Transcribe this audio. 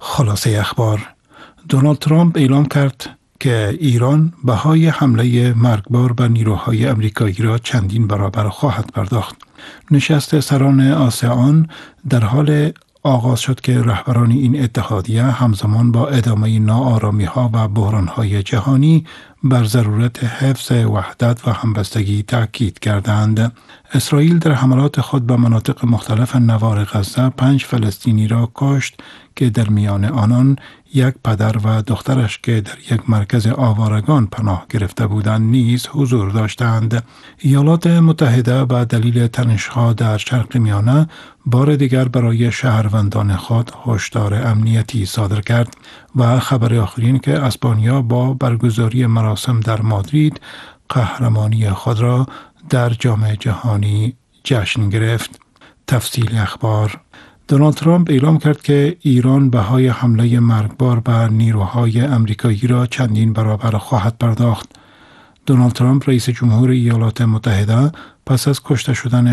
خلاصه اخبار: دونالد ترامپ اعلام کرد که ایران بهای حمله مرگبار به نیروهای امریکایی را چندین برابر خواهد پرداخت. نشست سران آسیان در حال آغاز شد که رهبران این اتحادیه همزمان با ادامه ناآرامی‌ها و بحران‌های جهانی بر ضرورت حفظ وحدت و همبستگی تاکید کردند. اسرائیل در حملات خود به مناطق مختلف نوار غزه 5 فلسطینی را کشت که در میان آنان یک پدر و دخترش که در یک مرکز آوارگان پناه گرفته بودند نیز حضور داشتند. ایالات متحده به دلیل تنش‌ها در شرق میانه بار دیگر برای شهروندان خود هشدار امنیتی صادر کرد و خبر آخرین که اسپانیا با برگزاری مراسم در مادرید قهرمانی خود را در جام جهانی جشن گرفت. تفصیل اخبار: دونالد ترامپ اعلام کرد که ایران بهای حمله مرگبار به نیروهای امریکایی را چندین برابر خواهد پرداخت. دونالد ترامپ رئیس جمهور ایالات متحده پس از کشته شدن